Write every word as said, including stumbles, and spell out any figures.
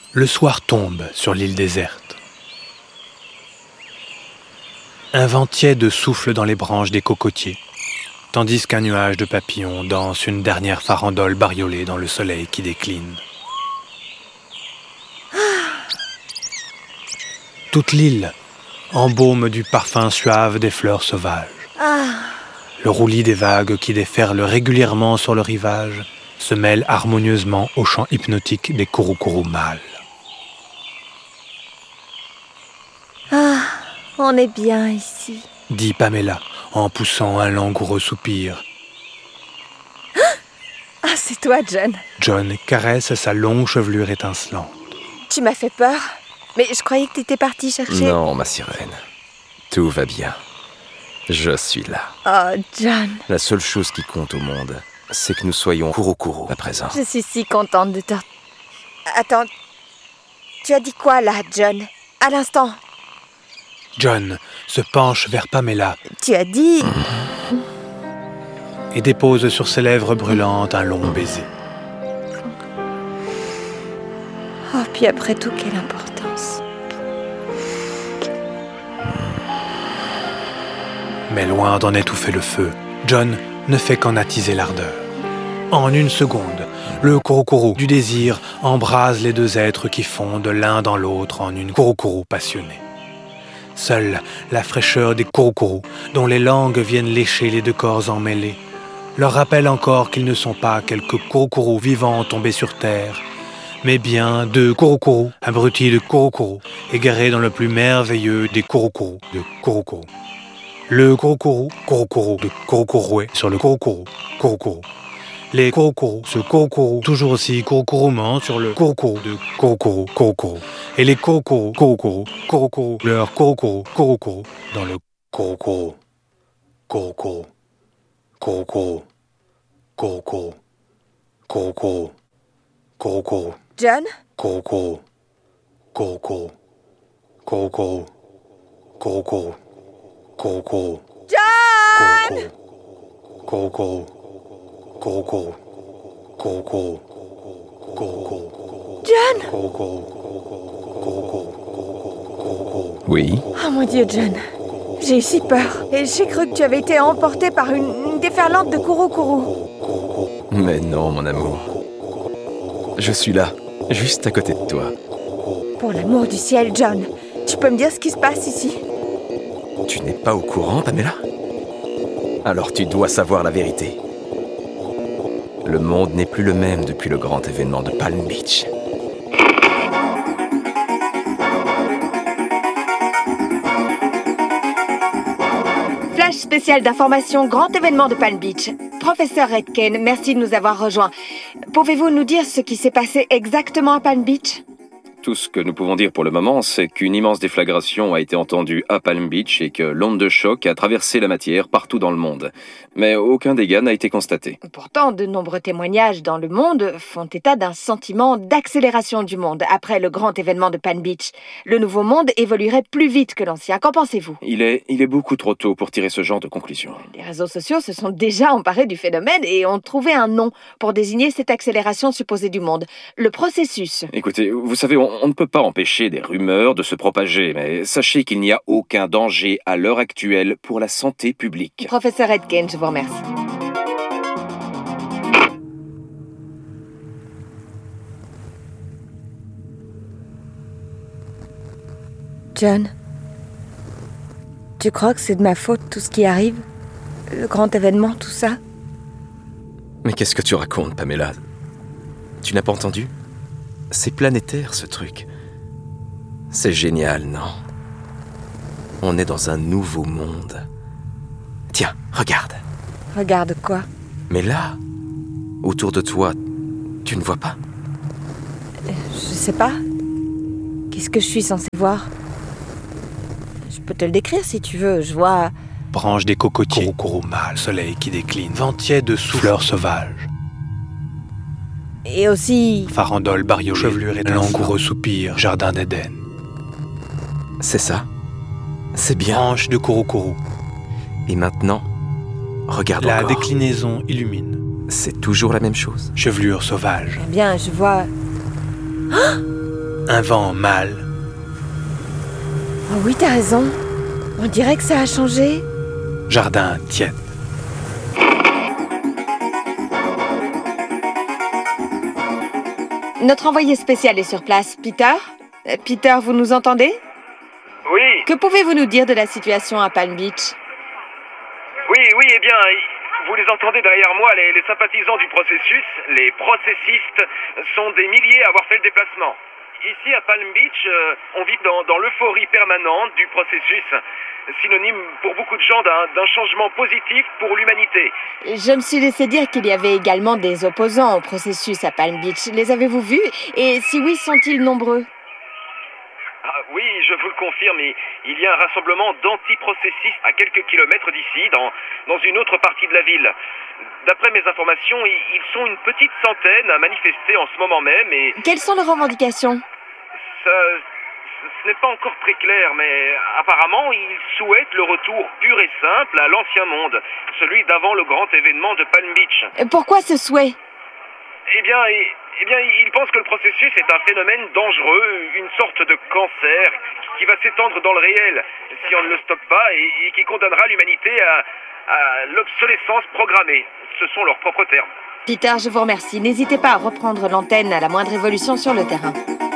Le soir tombe sur l'île déserte. Un vent tiède souffle dans les branches des cocotiers, tandis qu'un nuage de papillons danse une dernière farandole bariolée dans le soleil qui décline. Toute l'île embaume du parfum suave des fleurs sauvages. Le roulis des vagues qui déferlent régulièrement sur le rivage se mêle harmonieusement au chant hypnotique des kouroukourous mâles. Ah, on est bien ici, dit Pamela en poussant un langoureux soupir. Ah, c'est toi, John. John caresse sa longue chevelure étincelante. Tu m'as fait peur, mais je croyais que t'étais partie chercher... Non, ma sirène. Tout va bien. Je suis là. Oh, John. La seule chose qui compte au monde, c'est que nous soyons kouroukourous à présent. Je suis si contente de te... Attends, tu as dit quoi là, John? À l'instant. John se penche vers Pamela. Tu as dit... Mmh. Et dépose sur ses lèvres brûlantes un long baiser. Oh, puis après tout, quelle importance. Mais loin d'en étouffer le feu, John ne fait qu'en attiser l'ardeur. En une seconde, le kouroukourou du désir embrase les deux êtres qui fondent l'un dans l'autre en une kouroukourou passionnée. Seule la fraîcheur des kouroukourous, dont les langues viennent lécher les deux corps emmêlés, leur rappelle encore qu'ils ne sont pas quelques kouroukourous vivants tombés sur terre, mais bien deux kouroukourous, abrutis de kouroukourous, égarés dans le plus merveilleux des kouroukourous de kouroukourous. Le kouroukourou, kouroukourou de kouroukouroué sur le kouroukourou, kouroukourou. Les kouroukourous se kouroukourou toujours aussi kouroukouroument sur le kouroukourou de kouroukourou, kouroukourou. Et les kouroukourous, kouroukourou, kouroukourou, leur kouroukourou, kouroukourou dans le kouroukourou, kouroukourou, kouroukourou, kouroukourou, kouroukourou, kouroukourou. John? Kouroukourou, kouroukourou, kouroukourou, kouroukourou. Kouroukourou. John! Kouroukourou. Kouroukourou. Kouroukourou. Kouroukourou. John! Kouroukourou. Kouroukourou. Oui? Oh mon Dieu, John. J'ai eu si peur. Et j'ai cru que tu avais été emporté par une, une déferlante de kouroukourous. Mais non, mon amour. Je suis là, juste à côté de toi. Pour l'amour du ciel, John, tu peux me dire ce qui se passe ici? Tu n'es pas au courant, Pamela? Alors tu dois savoir la vérité. Le monde n'est plus le même depuis le grand événement de Palm Beach. Flash spécial d'information, grand événement de Palm Beach. Professeur Redken, merci de nous avoir rejoints. Pouvez-vous nous dire ce qui s'est passé exactement à Palm Beach? Tout ce que nous pouvons dire pour le moment, c'est qu'une immense déflagration a été entendue à Palm Beach et que l'onde de choc a traversé la matière partout dans le monde. Mais aucun dégât n'a été constaté. Pourtant, de nombreux témoignages dans le monde font état d'un sentiment d'accélération du monde après le grand événement de Palm Beach. Le nouveau monde évoluerait plus vite que l'ancien. Qu'en pensez-vous? Il est, il est beaucoup trop tôt pour tirer ce genre de conclusion. Les réseaux sociaux se sont déjà emparés du phénomène et ont trouvé un nom pour désigner cette accélération supposée du monde. Le processus. Écoutez, vous savez, on On ne peut pas empêcher des rumeurs de se propager, mais sachez qu'il n'y a aucun danger à l'heure actuelle pour la santé publique. Professeur Redken, je vous remercie. John, tu crois que c'est de ma faute tout ce qui arrive? Le grand événement, tout ça? Mais qu'est-ce que tu racontes, Pamela? Tu n'as pas entendu? C'est planétaire, ce truc. C'est génial, non? On est dans un nouveau monde. Tiens, regarde. Regarde quoi? Mais là, autour de toi, tu ne vois pas? euh, Je sais pas. Qu'est-ce que je suis censée voir? Je peux te le décrire si tu veux. Je vois... Branches des cocotiers, kouroukourou mâle, soleil qui décline, vent tiède sous fleurs sauvages. Et aussi... Farandole, bariolée, chevelure et langoureux soupir, jardin d'Éden. C'est ça. C'est bien. Branches de kouroukourou. Et maintenant, regarde La encore. déclinaison illumine. C'est toujours la même chose. Chevelure sauvage. Eh bien, je vois... Oh, un vent mâle. Oh oui, t'as raison. On dirait que ça a changé. Jardin tiède. Notre envoyé spécial est sur place. Peter Euh, Peter, vous nous entendez? Oui, Que pouvez-vous nous dire de la situation à Palm Beach? oui, oui, eh bien, vous les entendez derrière moi, les, les sympathisants du processus, les processistes, sont des milliers à avoir fait le déplacement. Ici, à Palm Beach, euh, on vit dans, dans l'euphorie permanente du processus, synonyme pour beaucoup de gens d'un d'un changement positif pour l'humanité. Je me suis laissé dire qu'il y avait également des opposants au processus à Palm Beach. Les avez-vous vus? Et si oui, sont-ils nombreux? Ah, oui, je vous le confirme, il il y a un rassemblement d'antiprocessistes à quelques kilomètres d'ici, dans, dans une autre partie de la ville. D'après mes informations, ils ils sont une petite centaine à manifester en ce moment même et Quelles sont leurs revendications? ça, ce n'est pas encore très clair, mais apparemment, ils souhaitent le retour pur et simple à l'ancien monde, celui d'avant le grand événement de Palm Beach. Euh, Pourquoi ce souhait? Eh bien, eh, eh bien, ils pensent que le processus est un phénomène dangereux, une sorte de cancer qui va s'étendre dans le réel si on ne le stoppe pas et, et qui condamnera l'humanité à, à l'obsolescence programmée. Ce sont leurs propres termes. Peter, je vous remercie. N'hésitez pas à reprendre l'antenne à la moindre évolution sur le terrain.